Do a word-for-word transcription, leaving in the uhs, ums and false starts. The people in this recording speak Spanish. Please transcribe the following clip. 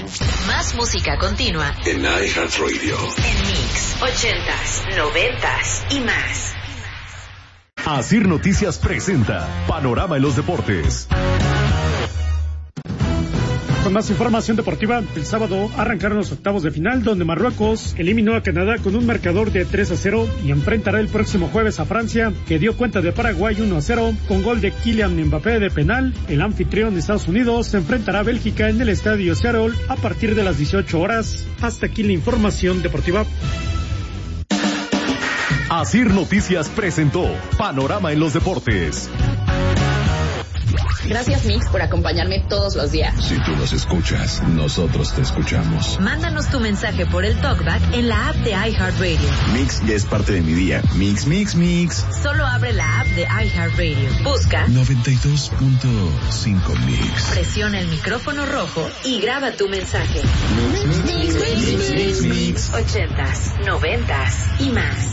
Más música continua en iHeartRadio. En Mix, ochentas, noventas y más. Asir Noticias presenta Panorama en los Deportes. Con más información deportiva, el sábado arrancaron los octavos de final, donde Marruecos eliminó a Canadá con un marcador de tres a cero y enfrentará el próximo jueves a Francia, que dio cuenta de Paraguay uno a cero con gol de Kylian Mbappé de penal. El anfitrión de Estados Unidos se enfrentará a Bélgica en el estadio Seattle a partir de las dieciocho horas. Hasta aquí la información deportiva. Asir Noticias presentó Panorama en los Deportes. Gracias, Mix, por acompañarme todos los días. Si tú nos escuchas, nosotros te escuchamos. Mándanos tu mensaje por el TalkBack en la app de iHeartRadio. Mix ya es parte de mi día. Mix, mix, mix. Solo abre la app de iHeartRadio. Busca noventa y dos punto cinco Mix. Presiona el micrófono rojo y graba tu mensaje. Mix, mix, mix, mix, mix, mix. Ochentas, noventas y más.